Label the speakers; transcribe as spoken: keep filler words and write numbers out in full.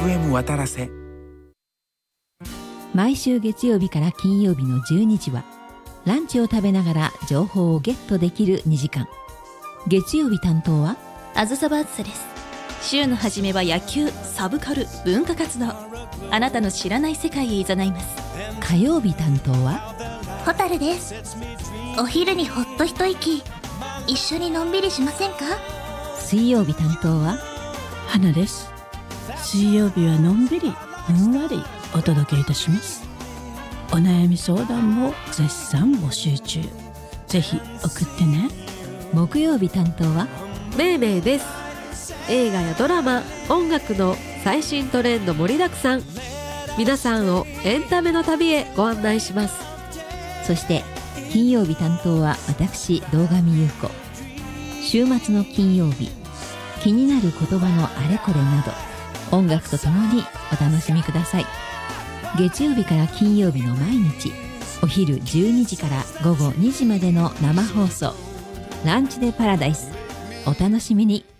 Speaker 1: フエム 渡良瀬。
Speaker 2: 毎週月曜日から金曜日のじゅうにじはランチを食べながら情報をゲットできるにじかん。月曜日担当は
Speaker 3: あずさバーツです。週の初めは野球、サブカル、文化活動、あなたの知らない世界へ誘います。
Speaker 2: 火曜日担当は
Speaker 4: ホタルです。お昼にほっと一息、一緒にのんびりしませんか？
Speaker 2: 水曜日担当は
Speaker 5: 花です。水曜日はのんびりふんわりお届けいたします。お悩み相談も絶賛募集中。ぜひ送ってね。
Speaker 2: 木曜日担当は
Speaker 6: めいめいです。映画やドラマ、音楽の最新トレンド盛りだくさん。皆さんをエンタメの旅へご案内します。
Speaker 2: そして金曜日担当は私、堂上優子。週末の金曜日、気になる言葉のあれこれなど音楽とともにお楽しみください。月曜日から金曜日の毎日お昼じゅうにじから午後にじまでの生放送、ランチでパラダイス、お楽しみに。